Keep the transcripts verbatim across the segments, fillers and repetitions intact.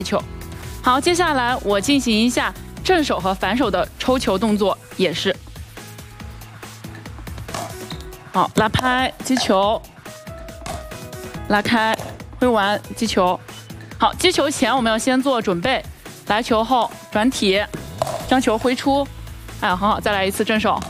球。好，接下来我进行一下正手和反手的抽球动作演示。好，拉拍击球，拉开挥完击球。好，击球前我们要先做准备，来球后转体，将球挥出。哎，很好，再来一次正手。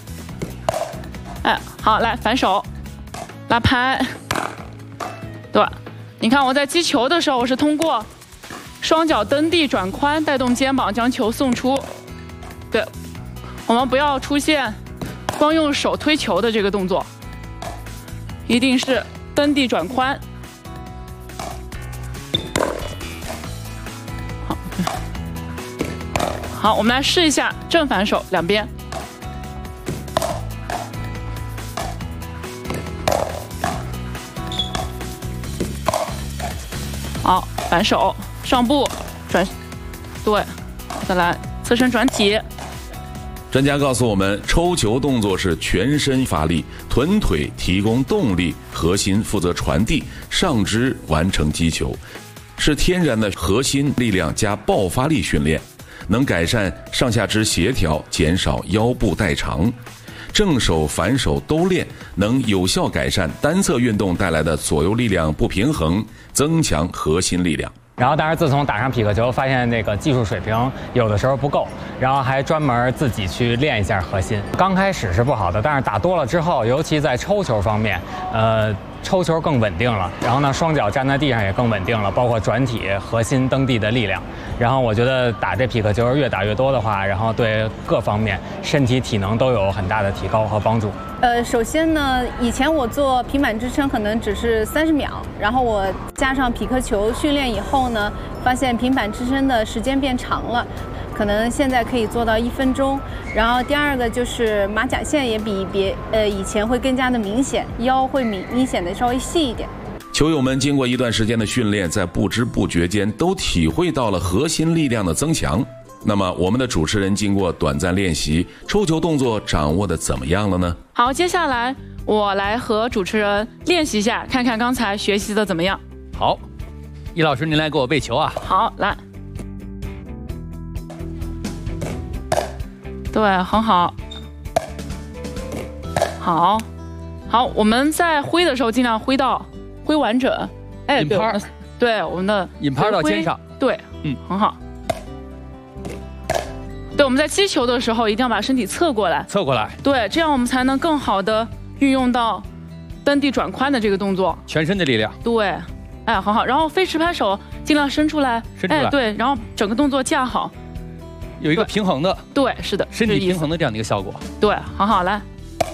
哎，好，来反手，拉拍。对吧？你看我在击球的时候，我是通过双脚蹬地转髋，带动肩膀将球送出。对，我们不要出现光用手推球的这个动作，一定是蹬地转髋。好，好，我们来试一下正反手两边。好，反手上步转，对，再来侧身转体。 专家告诉我们，抽球动作是全身发力，臀腿提供动力，核心负责传递，上肢完成击球，是天然的核心力量加爆发力训练，能改善上下肢协调，减少腰部代偿。正手反手都练，能有效改善单侧运动带来的左右力量不平衡，增强核心力量。 然后，当然，自从打上匹克球，发现那个技术水平有的时候不够，然后还专门自己去练一下核心。刚开始是不好的，但是打多了之后，尤其在抽球方面，呃，抽球更稳定了。然后呢，双脚站在地上也更稳定了，包括转体、核心蹬地的力量。然后我觉得打这匹克球越打越多的话，然后对各方面身体体能都有很大的提高和帮助。 呃，首先呢，以前我做平板支撑可能只是三十秒，然后我加上匹克球训练以后呢，发现平板支撑的时间变长了，可能现在可以做到一分钟。然后第二个就是马甲线也比别呃以前会更加的明显，腰会明明显的稍微细一点。 球友们经过一段时间的训练，在不知不觉间都体会到了核心力量的增强。那么我们的主持人经过短暂练习，抽球动作掌握的怎么样了呢？ 好，接下来我来和主持人练习一下，看看刚才学习的怎么样。 好，易老师您来给我背球啊。 好，来。对，很好。好，好，我们在挥的时候尽量挥到挥完整。哎， 引拍， 对，我们的引拍到肩上。 对，嗯，很好。对，我们在击球的时候一定要把身体侧过来， 侧过来， 对，这样我们才能更好的运用到蹬地转髋的这个动作， 全身的力量。 对，哎，很好。然后飞持拍手尽量伸出来， 伸出来， 哎，对，然后整个动作架好， 有一个平衡的， 对，是的， 身体平衡的这样的一个效果。 对，很好，来，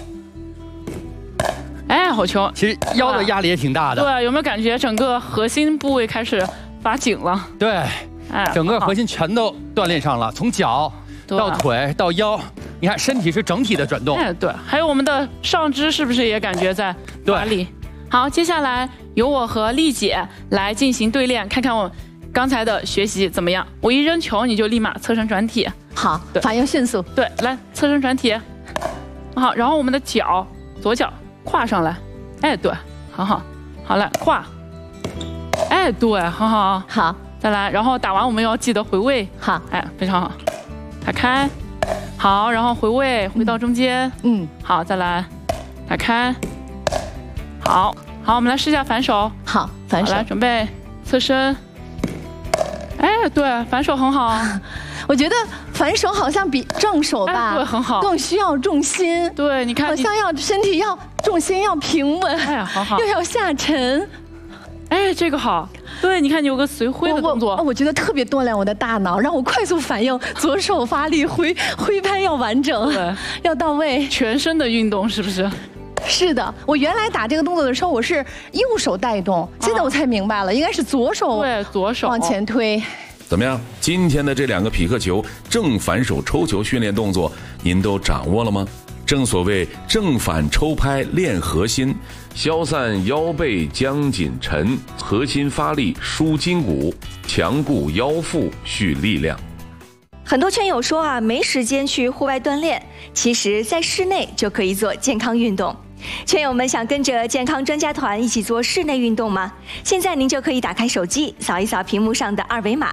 哎，好球。 其实腰的压力也挺大的。 对，有没有感觉整个核心部位开始发紧了？ 对， 哎， 整个核心全都锻炼上了，从脚到腿到腰，你看身体是整体的转动。 哎，对，还有我们的上肢是不是也感觉在发力？好，接下来由我和丽姐来进行对练，看看我刚才的学习怎么样。我一扔球，你就立马侧身转体。 好，反应迅速。 对，来侧身转体。好，然后我们的脚，左脚跨上来。哎，对，很好。好，来跨。哎，对，很好。 好， 再来，然后打完我们要记得回位。 好， 哎，非常好。打开，好，然后回位，回到中间，嗯，好，再来，打开，好，好，我们来试一下反手， 好，反手， 来准备侧身，哎，对，反手很好， 我觉得反手好像比正手吧， 哎、对，很好， 更需要重心， 对，你看， 好像要身体要重心要平稳， 哎，好好， 又要下沉。 哎，这个好，对，你看你有个随挥的动作， 我, 我, 我觉得特别锻炼我的大脑，让我快速反应，左手发力，挥挥拍要完整，要到位， 全身的运动是不是？ 是的，我原来打这个动作的时候，我是右手带动，现在我才明白了，应该是左手对左手往前推。 怎么样？今天的这两个匹克球正反手抽球训练动作，您都掌握了吗？正所谓正反抽拍练核心，消散腰背僵紧沉，核心发力舒筋骨，强固腰腹蓄力量。 很多圈友说啊，没时间去户外锻炼，其实在室内就可以做健康运动。 圈友们想跟着健康专家团一起做室内运动吗？现在您就可以打开手机，扫一扫屏幕上的二维码，